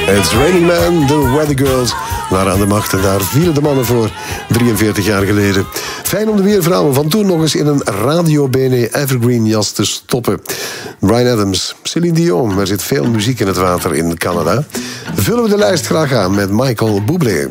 It's Raining Man, de Weather Girls waren aan de macht en daar vielen de mannen voor 43 jaar geleden. Fijn om de weervrouwen van toen nog eens in een Radio Bene Evergreen jas te stoppen. Bryan Adams, Céline Dion, er zit veel muziek in het water in Canada. Vullen we de lijst graag aan met Michael Bublé.